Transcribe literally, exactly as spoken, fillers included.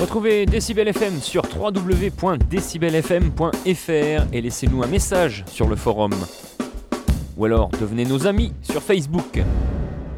Retrouvez Décibel F M sur w w w point décibel f m point f r et laissez-nous un message sur le forum. Ou alors devenez nos amis sur Facebook.